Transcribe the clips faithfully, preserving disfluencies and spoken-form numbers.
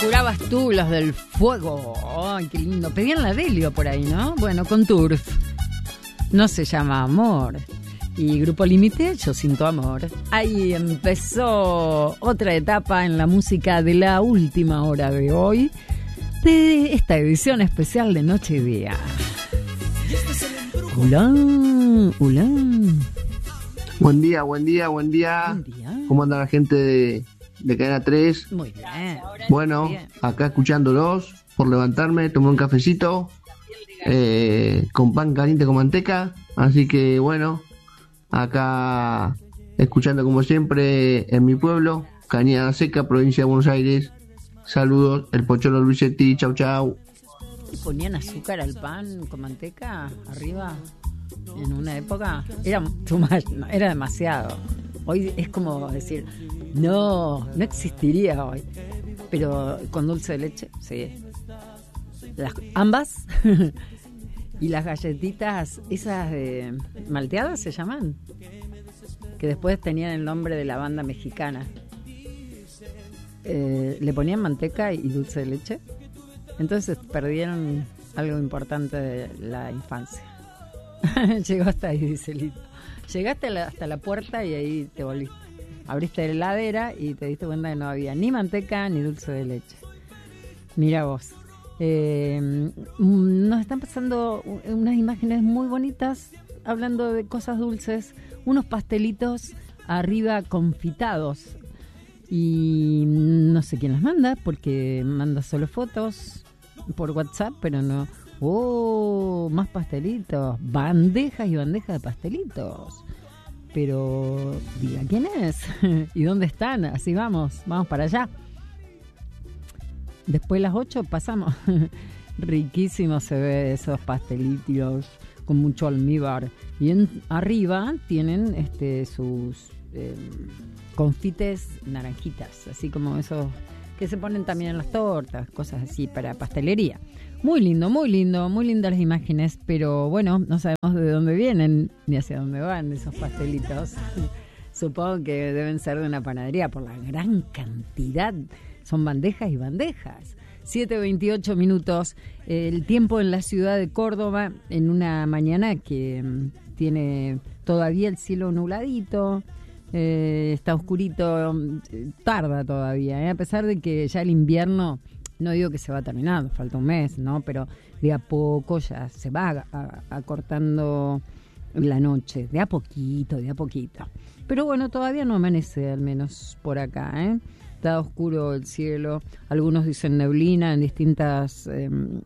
Jurabas tú, los del fuego. Ay, qué lindo. Pedían la Delio por ahí, ¿no? Bueno, con Turf. No se llama Amor. Y Grupo Límite, Yo Siento Amor. Ahí empezó otra etapa en la música de la última hora de hoy, de esta edición especial de Noche y Día. Hola, hola. Buen día, buen día, buen día. Buen día. ¿Cómo anda la gente de, de Cadena tres? Muy bien. Bueno, Muy bien. acá escuchándolos, por levantarme, tomé un cafecito eh, con pan caliente con manteca. Así que bueno, acá escuchando como siempre en mi pueblo, Cañada Seca, provincia de Buenos Aires. Saludos, el Pocholo Luisetti, chau chau. ¿Ponían azúcar al pan con manteca arriba? En una época era too much, no, era demasiado. Hoy es como decir, no, no existiría hoy. Pero con dulce de leche, sí. Las, ambas. Y las galletitas, esas de malteadas se llaman, que después tenían el nombre de la banda mexicana. Eh, le ponían manteca y dulce de leche. Entonces perdieron algo importante de la infancia. Llegó hasta ahí, dice Lito. Llegaste a la, hasta la puerta y ahí te volviste. Abriste la heladera y te diste cuenta que no había ni manteca ni dulce de leche. Mira vos. Eh, nos están pasando unas imágenes muy bonitas hablando de cosas dulces. Unos pastelitos arriba confitados. Y no sé quién las manda, porque manda solo fotos por WhatsApp, pero no. ¡Oh! Más pastelitos. Bandejas y bandejas de pastelitos. Pero diga quién es y dónde están. Así vamos, vamos para allá. Después de las ocho pasamos. Riquísimo se ve esos pastelitos con mucho almíbar. Y en, arriba tienen este sus eh, confites naranjitas, así como esos que se ponen también en las tortas, cosas así para pastelería. Muy lindo, muy lindo, muy lindas las imágenes, pero bueno, no sabemos de dónde vienen ni hacia dónde van esos pastelitos. Supongo que deben ser de una panadería por la gran cantidad. Son bandejas y bandejas. siete veintiocho minutos. El tiempo en la ciudad de Córdoba, en una mañana que um, tiene todavía el cielo nubladito. Eh, está oscurito, tarda todavía, ¿eh? A pesar de que ya el invierno, no digo que se va terminando, falta un mes, ¿no? Pero de a poco ya se va acortando la noche, de a poquito, de a poquito. Pero bueno, todavía no amanece, al menos por acá, ¿eh? Está oscuro el cielo, algunos dicen neblina en distintas eh,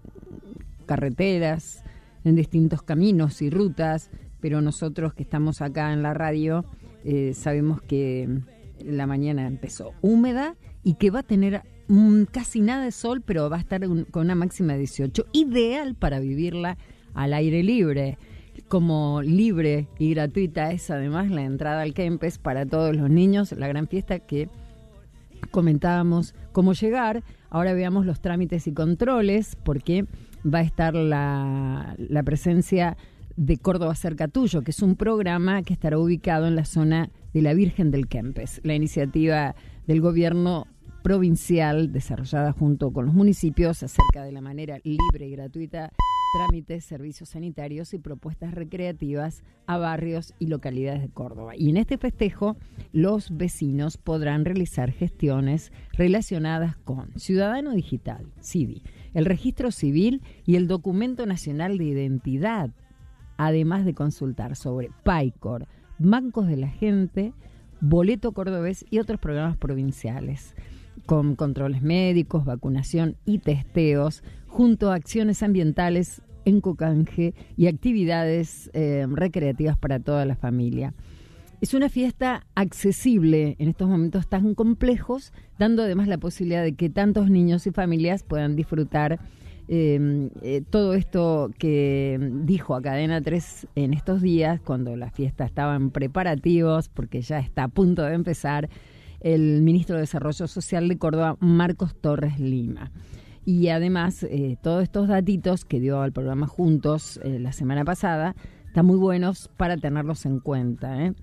carreteras, en distintos caminos y rutas, pero nosotros que estamos acá en la radio, Eh, sabemos que la mañana empezó húmeda y que va a tener mm, casi nada de sol, pero va a estar un, con una máxima de dieciocho, ideal para vivirla al aire libre. Como libre y gratuita es además la entrada al Kempes para todos los niños, la gran fiesta que comentábamos cómo llegar. Ahora veamos los trámites y controles, porque va a estar la, la presencia de Córdoba Cerca Tuyo, que es un programa que estará ubicado en la zona de la Virgen del Kempes. La iniciativa del gobierno provincial, desarrollada junto con los municipios acerca de la manera libre y gratuita, trámites, servicios sanitarios y propuestas recreativas a barrios y localidades de Córdoba. Y en este festejo, los vecinos podrán realizar gestiones relacionadas con Ciudadano Digital, C I D I, el registro civil y el documento nacional de identidad, además de consultar sobre PAICOR, bancos de la gente, boleto cordobés y otros programas provinciales, con controles médicos, vacunación y testeos, junto a acciones ambientales en Cocanje y actividades eh, recreativas para toda la familia. Es una fiesta accesible en estos momentos tan complejos, dando además la posibilidad de que tantos niños y familias puedan disfrutar Eh, eh, todo esto que dijo a Cadena tres en estos días, cuando la fiesta estaba en preparativos, porque ya está a punto de empezar, el ministro de Desarrollo Social de Córdoba, Marcos Torres Lima. Y además, eh, todos estos datitos que dio al programa Juntos eh, la semana pasada, están muy buenos para tenerlos en cuenta, ¿eh?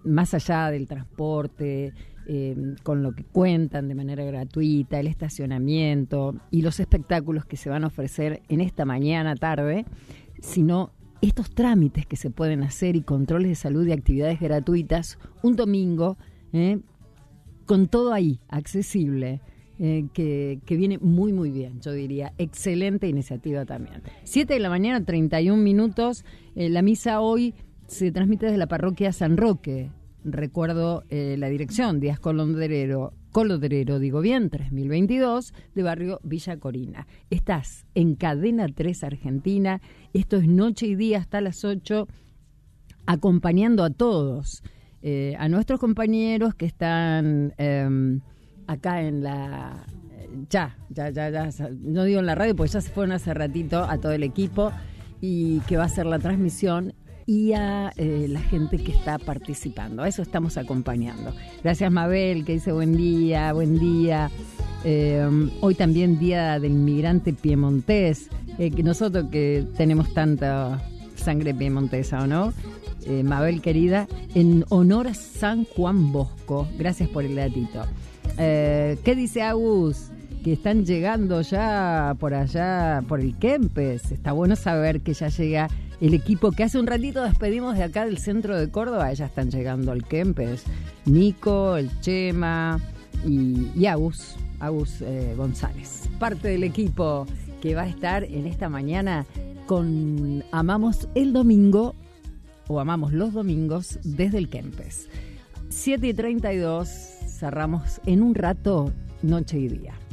más allá del transporte, eh, con lo que cuentan de manera gratuita, el estacionamiento y los espectáculos que se van a ofrecer en esta mañana, tarde, sino estos trámites que se pueden hacer y controles de salud y actividades gratuitas un domingo, eh, con todo ahí, accesible. Eh, que, que viene muy muy bien, yo diría, excelente iniciativa también. siete de la mañana, treinta y un minutos, eh, la misa hoy se transmite desde la parroquia San Roque, recuerdo eh, la dirección, Díaz Colodrero, Colodrero, digo bien, tres mil veintidós, de barrio Villa Corina. Estás en Cadena tres Argentina, esto es noche y día hasta las ocho, acompañando a todos, eh, a nuestros compañeros que están... Eh, acá en la... Ya, ya, ya, ya, no digo en la radio porque ya se fueron hace ratito a todo el equipo y que va a hacer la transmisión y a eh, la gente que está participando. A eso estamos acompañando. Gracias Mabel, que dice buen día, buen día. Eh, hoy también Día del Inmigrante Piemontés, eh, que nosotros que tenemos tanta sangre piemontesa, ¿o no? Eh, Mabel querida, en honor a San Juan Bosco. Gracias por el datito. Eh, ¿Qué dice Agus? Que están llegando ya por allá, por el Kempes. Está bueno saber que ya llega el equipo que hace un ratito despedimos de acá del centro de Córdoba. Ya están llegando al Kempes. Nico, el Chema y, y Agus, Agus eh, González. Parte del equipo que va a estar en esta mañana con Amamos el Domingo o Amamos los Domingos desde el Kempes. siete y treinta y dos. Cerramos en un rato, noche y día.